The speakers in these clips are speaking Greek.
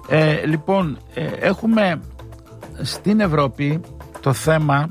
Λοιπόν, έχουμε στην Ευρώπη το θέμα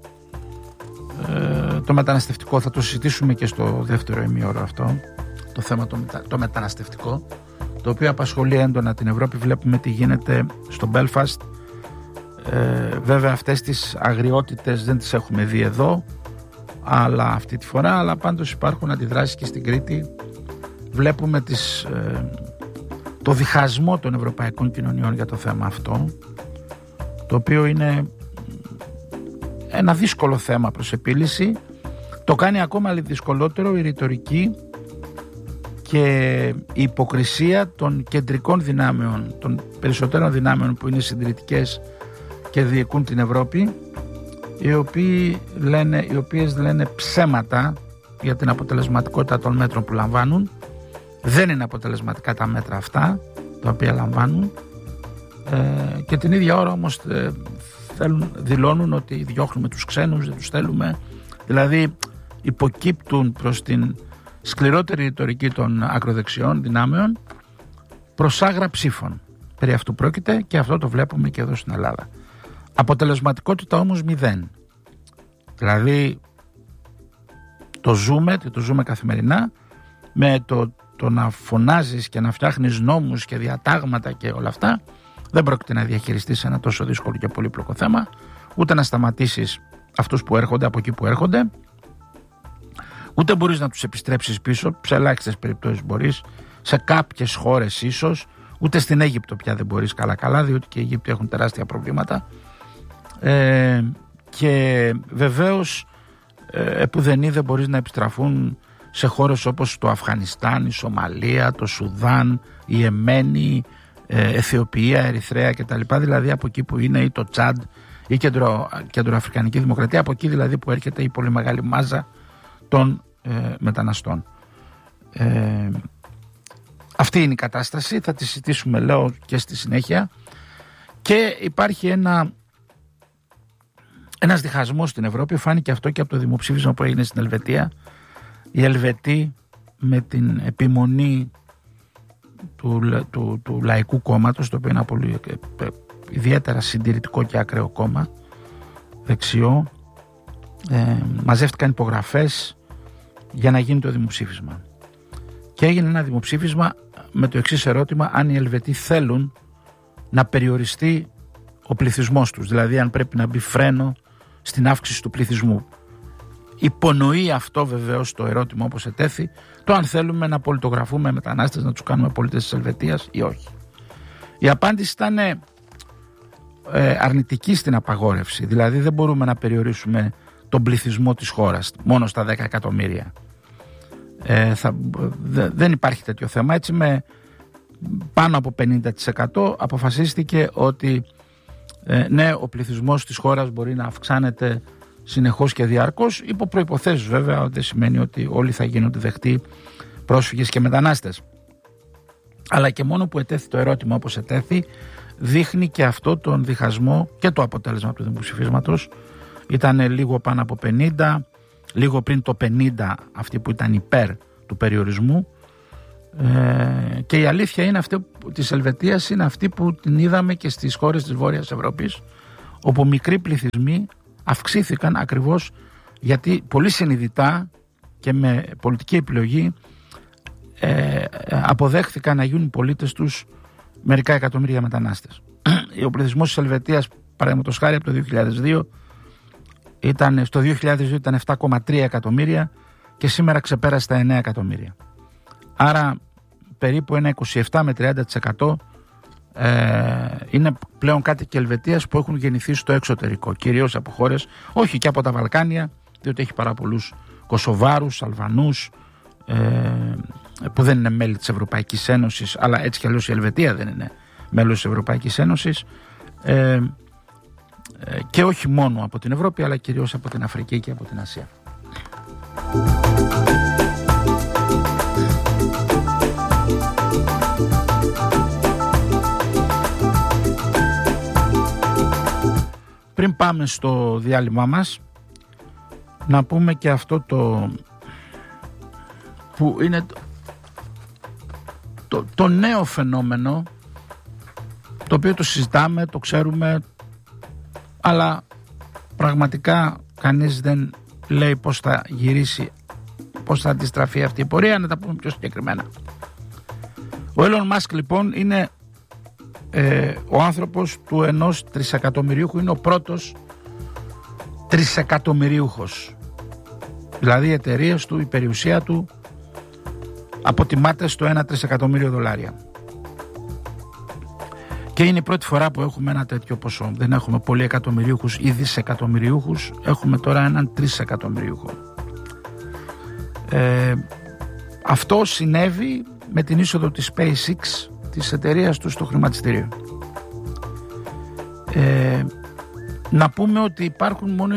το μεταναστευτικό. Θα το συζητήσουμε και στο δεύτερο ημίωρο αυτό. Το θέμα το μεταναστευτικό, το οποίο απασχολεί έντονα την Ευρώπη. Βλέπουμε τι γίνεται στο Belfast. Βέβαια αυτές τις αγριότητες δεν τις έχουμε δει εδώ αυτή τη φορά, αλλά πάντως υπάρχουν αντιδράσεις και στην Κρήτη. Βλέπουμε το διχασμό των ευρωπαϊκών κοινωνιών για το θέμα αυτό, το οποίο είναι ένα δύσκολο θέμα προς επίλυση. Το κάνει ακόμα δυσκολότερο η ρητορική και η υποκρισία των κεντρικών δυνάμεων, των περισσότερων δυνάμεων που είναι συντηρητικές και διοικούν την Ευρώπη, οι οποίες λένε ψέματα για την αποτελεσματικότητα των μέτρων που λαμβάνουν. Δεν είναι αποτελεσματικά τα μέτρα αυτά τα οποία λαμβάνουν, και την ίδια ώρα όμως δηλώνουν ότι διώχνουμε τους ξένους, δεν τους θέλουμε. Δηλαδή υποκύπτουν προς την σκληρότερη ρητορική των ακροδεξιών δυνάμεων προς άγρα ψήφων. Περί αυτού πρόκειται και αυτό το βλέπουμε και εδώ στην Ελλάδα. Αποτελεσματικότητα όμως 0. Δηλαδή το ζούμε καθημερινά με το να φωνάζεις και να φτιάχνεις νόμους και διατάγματα και όλα αυτά. Δεν πρόκειται να διαχειριστείς ένα τόσο δύσκολο και πολύπλοκο θέμα, ούτε να σταματήσεις αυτούς που έρχονται από εκεί που έρχονται, ούτε μπορείς να τους επιστρέψεις πίσω, σε ελάχιστες περιπτώσεις μπορείς, σε κάποιες χώρες ίσως, ούτε στην Αίγυπτο πια δεν μπορείς καλά, διότι και οι Αιγύπτιοι έχουν τεράστια προβλήματα, και βεβαίως επουδενή δεν μπορείς να επιστραφούν σε χώρες όπως το Αφγανιστάν, η Σομαλία, το Σουδάν, η Εμένη, Αιθιοπία, Ερυθρέα κτλ. Δηλαδή από εκεί που είναι ή το Τσάντ ή Κεντροαφρικανική Δημοκρατία, από εκεί δηλαδή που έρχεται η πολύ μεγάλη μάζα των μεταναστών. Αυτή είναι η κατάσταση, θα τη συζητήσουμε λέω και στη συνέχεια. Και υπάρχει ένας διχασμός στην Ευρώπη, φάνηκε αυτό και από το δημοψήφισμα που έγινε στην Ελβετία. Οι Ελβετοί με την επιμονή του Λαϊκού Κόμματος, το οποίο είναι πολύ ιδιαίτερα συντηρητικό και ακραίο κόμμα, δεξιό, μαζεύτηκαν υπογραφές για να γίνει το δημοψήφισμα. Και έγινε ένα δημοψήφισμα με το εξής ερώτημα: αν οι Ελβετοί θέλουν να περιοριστεί ο πληθυσμός τους, δηλαδή αν πρέπει να μπει φρένο στην αύξηση του πληθυσμού. Υπονοεί αυτό βεβαίως το ερώτημα, όπως ετέθη, το αν θέλουμε να πολιτογραφούμε μετανάστες, να τους κάνουμε πολίτες της Ελβετίας ή όχι. Η απάντηση ήταν αρνητική στην απαγόρευση, δηλαδή δεν μπορούμε να περιορίσουμε τον πληθυσμό της χώρας μόνο στα 10 εκατομμύρια. Δεν υπάρχει τέτοιο θέμα. Έτσι με πάνω από 50% αποφασίστηκε ότι ναι, ο πληθυσμός της χώρας μπορεί να αυξάνεται συνεχώς και διαρκώς, υπό προϋποθέσεις βέβαια, δεν σημαίνει ότι όλοι θα γίνονται δεκτοί πρόσφυγες και μετανάστες. Αλλά και μόνο που ετέθη το ερώτημα όπως ετέθη, δείχνει και αυτό τον διχασμό και το αποτέλεσμα του δημοψηφίσματος. Ήταν λίγο πάνω από 50, λίγο πριν το 50 αυτοί που ήταν υπέρ του περιορισμού, και η αλήθεια είναι αυτή της Ελβετίας είναι αυτή που την είδαμε και στις χώρες της Βόρειας Ευρώπης, όπου μικροί πληθυσμοί αυξήθηκαν ακριβώς γιατί πολύ συνειδητά και με πολιτική επιλογή αποδέχθηκαν να γίνουν πολίτες τους μερικά εκατομμύρια μετανάστες. Ο πληθυσμός της Ελβετίας, παραδείγματος χάρη, από το 2002 στο 2002 ήταν 7,3 εκατομμύρια και σήμερα ξεπέρασε τα 9 εκατομμύρια. Άρα περίπου ένα 27 με 30% είναι πλέον κάτοικοι Ελβετίας που έχουν γεννηθεί στο εξωτερικό, κυρίως από χώρες, όχι και από τα Βαλκάνια, διότι έχει πάρα πολλούς Κωσοβάρους, Αλβανούς, που δεν είναι μέλη της Ευρωπαϊκής Ένωσης, αλλά έτσι κι αλλιώς η Ελβετία δεν είναι μέλος της Ευρωπαϊκής Ένωσης, και όχι μόνο από την Ευρώπη, αλλά κυρίως από την Αφρική και από την Ασία. Πριν πάμε στο διάλειμμα μας, να πούμε και αυτό που είναι το νέο φαινόμενο το οποίο το συζητάμε, το ξέρουμε, αλλά πραγματικά κανείς δεν λέει πώς θα γυρίσει, πώς θα αντιστραφεί αυτή η πορεία. Να τα πούμε πιο συγκεκριμένα. Ο Elon Musk λοιπόν είναι ο άνθρωπος του ενός τρισεκατομμυρίουχου, είναι ο πρώτος τρισεκατομμυρίουχος. Δηλαδή οι εταιρείες του, η περιουσία του αποτιμάται στο 1 τρισεκατομμύριο δολάρια. Και είναι η πρώτη φορά που έχουμε ένα τέτοιο ποσό. Δεν έχουμε πολλοί εκατομμυρίουχους ή δισεκατομμυρίουχους. Έχουμε τώρα έναν τρισεκατομμυρίουχο. Αυτό συνέβη με την είσοδο της SpaceX, της εταιρείας του, στο χρηματιστήριο. Να πούμε ότι υπάρχουν μόνο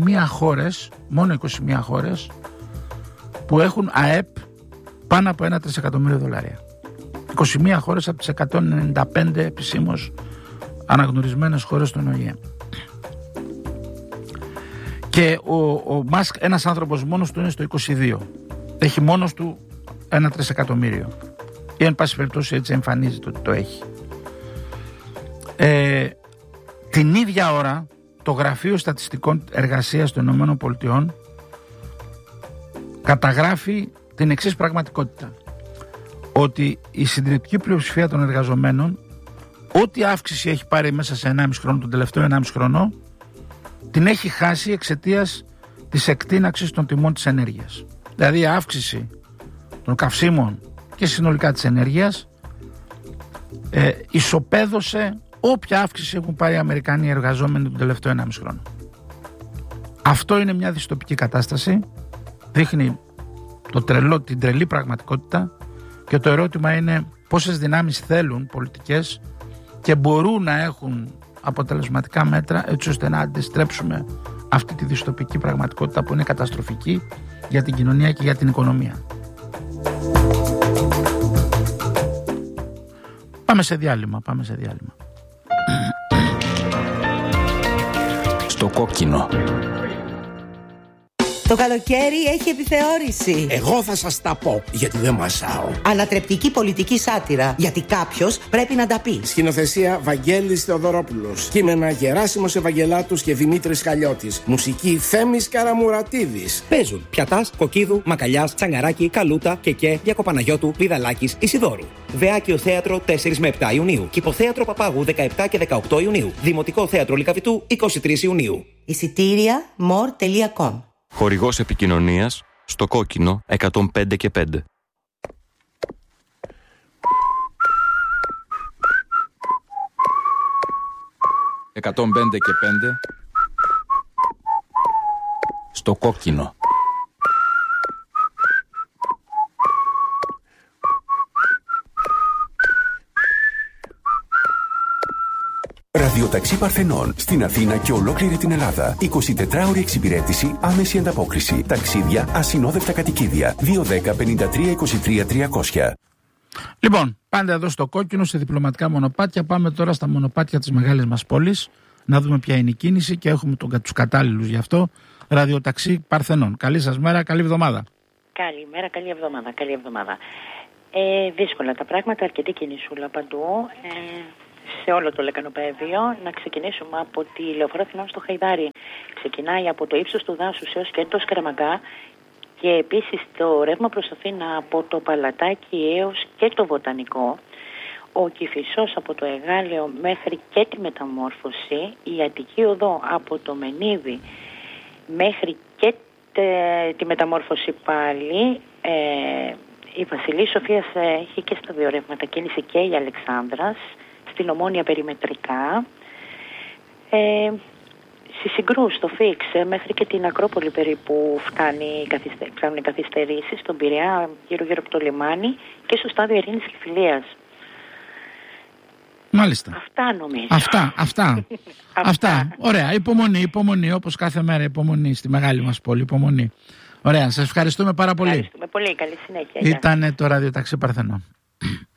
21 χώρες που έχουν ΑΕΠ πάνω από 1 τρισεκατομμύριο δολάρια. 21 χώρες από τις 195 επισήμως αναγνωρισμένες χώρες των ΟΗΕ. Και ο Μάσκ, ένας άνθρωπος μόνος του, είναι στο 22. Έχει μόνος του 1 τρισεκατομμύριο. Ή εν πάση περιπτώσει έτσι εμφανίζεται ότι το έχει. Την ίδια ώρα το Γραφείο Στατιστικών Εργασίας των ΗΠΑ καταγράφει την εξής πραγματικότητα: ότι η συντριπτική πλειοψηφία των εργαζομένων, ό,τι αύξηση έχει πάρει μέσα σε 1,5 χρόνο, τον τελευταίο 1,5 χρόνο, την έχει χάσει εξαιτίας της εκτείναξης των τιμών της ενέργειας. Δηλαδή η αύξηση των καυσίμων και συνολικά της ενέργειας ισοπαίδωσε όποια αύξηση έχουν πάρει οι Αμερικάνοι εργαζόμενοι τον τελευταίο 1,5 χρόνο. Αυτό είναι μια δυστοπική κατάσταση, δείχνει την τρελή πραγματικότητα, και το ερώτημα είναι πόσες δυνάμεις θέλουν πολιτικές και μπορούν να έχουν αποτελεσματικά μέτρα έτσι ώστε να αντιστρέψουμε αυτή τη δυστοπική πραγματικότητα που είναι καταστροφική για την κοινωνία και για την οικονομία. Πάμε σε διάλειμμα. Στο κόκκινο. Το καλοκαίρι έχει επιθεώρηση. Εγώ θα σας τα πω, γιατί δεν μασάω. Ανατρεπτική πολιτική σάτυρα, γιατί κάποιος πρέπει να τα πει. Σκηνοθεσία Βαγγέλης Θεοδωρόπουλος. Κείμενα Γεράσιμος Ευαγγελάτους και Δημήτρης Χαλιώτης. Μουσική Θέμης Καραμουρατίδης. Παίζουν Πιατάς, Κοκκίδου, Μακαλιάς, Τσαγκαράκη, Καλούτα, Κεκέ, Διακοπαναγιώτου, Βιδαλάκης, Ισιδώρου. Βεάκιο Θέατρο 4 με 7 Ιουνίου. Κηποθέατρο Παπάγου 17 και 18 Ιουνίου. Δημοτικό Θέατρο Λυκαβητού 23 Ιουνίου. Εισιτήρια more.com. Χορηγός επικοινωνίας στο κόκκινο 105 και 5. «105 και 5» στο κόκκινο. Ραδιοταξί Παρθενών στην Αθήνα και ολόκληρη την Ελλάδα. 24ωρη εξυπηρέτηση, άμεση ανταπόκριση. Ταξίδια, ασυνόδευτα κατοικίδια. 210-53-23-300. Λοιπόν, πάντα εδώ στο κόκκινο, σε διπλωματικά μονοπάτια. Πάμε τώρα στα μονοπάτια της μεγάλης μας πόλης, να δούμε ποια είναι η κίνηση και έχουμε τους κατάλληλους γι' αυτό. Ραδιοταξί Παρθενών. Καλή σας μέρα, καλή εβδομάδα. Καλημέρα, καλή εβδομάδα. Δύσκολα τα πράγματα, αρκετή κινησούλα παντού. Σε όλο το λεκανοπέδιο. Να ξεκινήσουμε από τη Λεωφόρο Αθηνών στο Χαϊδάρι. Ξεκινάει από το ύψος του δάσους έως και το Σκαραμαγκά, και επίσης το ρεύμα προς Αθήνα από το Παλατάκι έως και το Βοτανικό. Ο Κηφισός από το Εγάλεο μέχρι και τη Μεταμόρφωση. Η Αττική Οδό από το Μενίδη μέχρι και τη Μεταμόρφωση πάλι. Η Βασιλής Σοφίας έχει και στα δύο ρεύματα κίνηση, και η Αλεξάνδρας. Στην Ομόνια περιμετρικά. Στη Συγκρού, στο Φίξ, μέχρι και την Ακρόπολη περίπου φτάνουν οι καθυστερήσεις. Στον Πειραιά, γύρω από το λιμάνι, και στο στάδιο Ειρήνης και Φιλίας. Μάλιστα. Αυτά νομίζω. Αυτά. Ωραία. Υπομονή, όπως κάθε μέρα. Υπομονή στη μεγάλη μας πόλη. Υπομονή. Ωραία. Σας ευχαριστούμε πάρα πολύ. Ευχαριστούμε πολύ. Καλή συνέχεια. Ήτανε το Ραδιοταξί Παρθενών.